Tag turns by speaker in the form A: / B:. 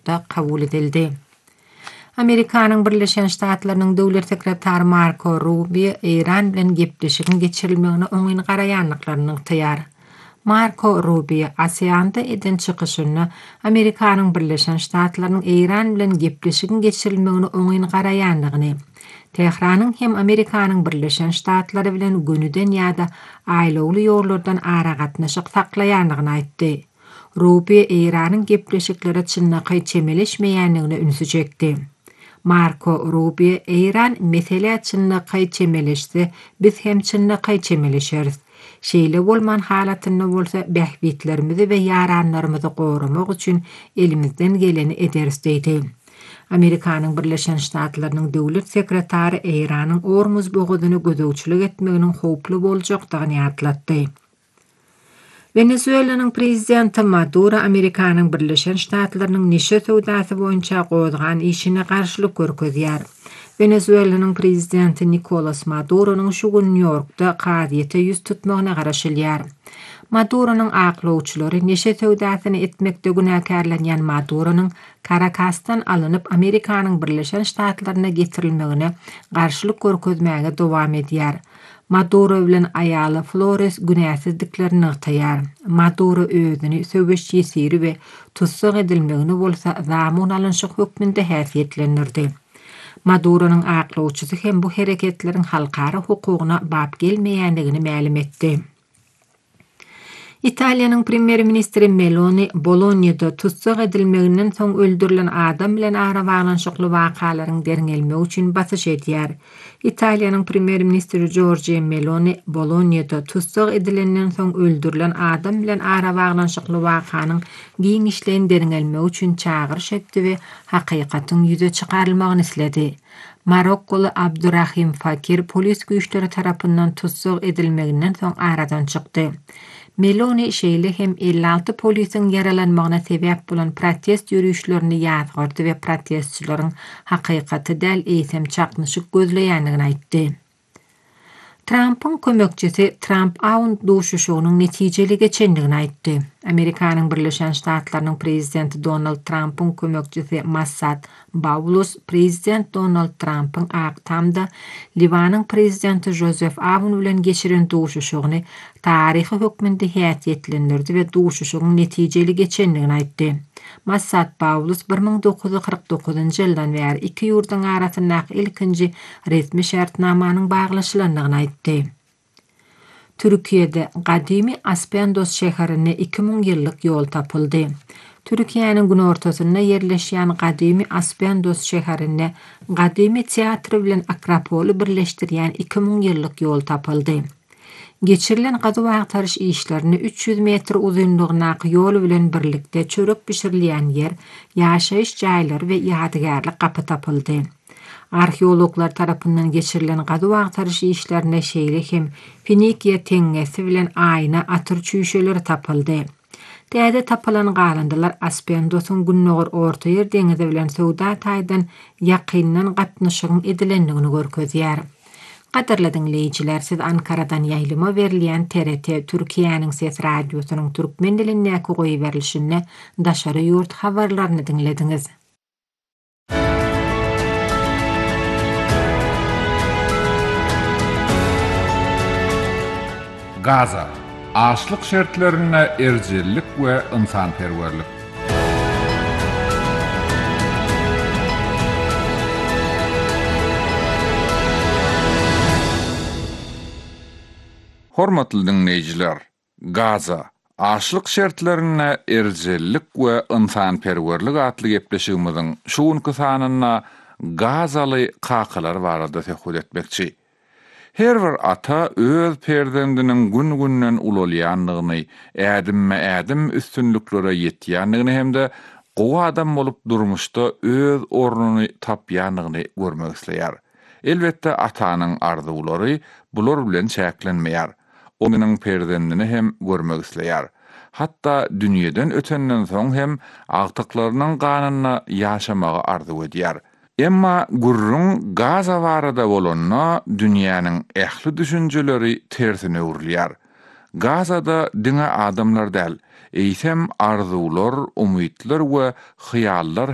A: York'ta kabul edildi. Amerikanyň Birleşen Ştatlarynyň döwlet sekretary Marco Rubio Iran bilen gepleşigin geçirilmegine oňyny garaýanlyklaryny tyýar. Marco Rubio ASEAN-da eden çykyşyny Amerikanyň Birleşen Ştatlarynyň Iran bilen gepleşigin geçirilmegine oňyny garaýanlygyny, Tehranyň hem Amerikanyň Birleşen Ştatlary bilen günüden ýa-da aýlawly ýollardan ara gatnaşyk saklaýanlygyny aýtdy. Rubio Iranyň gepleşikleri çynnaky çemeleşmeýänligine ünsü çekdi. Marco Rubio Iran mesele çynnaky çemeleşdi, biz hem çynnaky çemeleşeriz. Şeýle bolman halatynda bolsa bähbitlerimizi we ýaranlarymyzy goramak üçin elimizden geleni ederiz diýdi. Amerikanyň Birleşen Ştatlarynyň döwlet sekretary Iranyň Ormuz bogadyny gözegçilik etmeginiň howply boljakdygyny ýatlatdy. Venezuelanyň prezidenti Maduro Amerikanyň Birleşen Ştatlarynyň neşe sowdasy boýunça gozgan işine garşylyk görkezýär. Venezuelanyň prezidenti Nicolas Maduro'nyň şu gün New York'da gaziýete ýüz tutmagyna garaşylýar. Maduro'nyň aklawçylary neşe sowdasyny etmekde günäkärlenýän Maduro'nyň Caracas'tan alınıp Amerikanyň Birleşen Ştatlaryna getirilmegine garşylyk görkezmäge dowam edýär. Maduro bilen aýaly Flores günäsizliklerini ýatyar. Maduro özüni söwbeş ýesiri we tutsak edilmegini bolsa zamyn alynşyk hökmünde häsiýetlendirdi. Maduro'nyň aklawçysy hem bu hereketleriň halkara hukugyna bap gelmeýändigini ma'lum etdi. Italiýanyň premier ministri Meloni Bologna'da tutsak edilmeginden soň öldürilen adam bilen ara baglanşykly wakalaryň derňelmegi üçin basyş edýär. Italiýanyň premier ministri Giorgia Meloni Bologna'da tutsak edilenden soň öldürilen adam bilen ara baglanşykly wakanyň giňişlerini derňelmegi üçin çagyryş etdi we hakykatyň ýüze çykarylmagyny isledi. Marokkolu Abdurrahim Fakir polis güýçleri tarapyndan tutsak edilmeginden soň aradan çykdy. Meloni şeýle hem 56 polisiň yaralanmagyna sebäp bolan protest ýürüýüşlerini ýazgardy we protestçilaryň hakykaty däl eýsem çaknyşyk gözleýändigini aýtdy. Trump'ın kömekçisi Trump-Aun duşuşugynyň netijeli geçendigini aýtdy. Amerikanyň Birleşen Ştatlarynyň prezidenti Donald Trump'ın kömekçisi Massad Boulos, prezident Donald Trump'ın aktamda Libanyň prezidenti Joseph Aoun bilen geçiren duşuşugyny taryhy hökmünde häsiýetlendirdi we duşuşugyň netijeli geçendigini aýtdy. Massad Boulos 1949-njy ýyldan bäri iki ýurduň arasyndaky ilkinji resmi şartnamanyň baglaşylandygyny aýtdy. Türkiýede gadymy Aspendos şäherine 2000 ýyllyk ýol tapyldy. Türkiýanyň günortasynda ýerleşýän gadymy Aspendos şäherine gadymy teatry bilen Akropolu birleşdirýän 2000 ýyllyk ýol tapyldy. Geçirilen gazı agtarış işlerini 300 metr uzunluğundaky ýol bilen birlikde çörek pişirilýän yer, ýaşaýyş jaýlary we ýadygarlyk gapy tapyldy. Arheologlar tarapyndan geçirilen gazı agtarış işlerine şeýle hem Finikiya teňňesi bilen aýna atyr çüýşeleri tapyldy. Täze tapylan galandylar Aspendosyň günnäger orta ýer deňizi bilen sowda taýdan ýakyndan gatnaşygyň edilendigini görkezýär. Gaderli dinleyijiler, siz Ankaradan ýaýlyma berilýän TRT Türkiýanyň Ses Radiosynyň türkmen dilindäki goýy berilişini daşary ýurt habarlaryny dinlediňiz.
B: Gaza, açlyk şertlerine erjellik we ynsanperwerlik. Hormatly dinleyijiler, Gaza, açlyk şertlerine erjellik we ynsanperwerlik atly gepleşigimiziň şu günkü sanyna Gazaly kakalar barada söhbet etmekçi. Her bir ata öz perdendiniň gün-günden ulalýanlygyny, ädim üstünliklere ýetýänligini hemde gowa adam bolup durmuşda öz ornuny tapýanlygyny görmek isleýär. Elbetde atanyň arzulary bular bilen çäklenmeýär. Onuň perdendini hem görmek isleýär. Hatda dünýeden ötenden soň hem agtyklarynyň ganyna ýaşamagy arzu edýär. Emma gurrun Gaza barada bolanyna dünýäniň ähli düşünjeleri tersine urulýar. Gazada diňe adamlar däl, eýsem arzular, umytlar we hyýallar